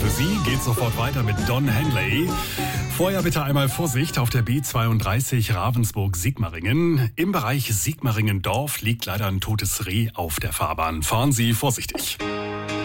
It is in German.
Für Sie geht sofort weiter mit Don Henley. Vorher bitte einmal Vorsicht auf der B32 Ravensburg-Sigmaringen. Im Bereich Sigmaringen-Dorf liegt leider ein totes Reh auf der Fahrbahn. Fahren Sie vorsichtig.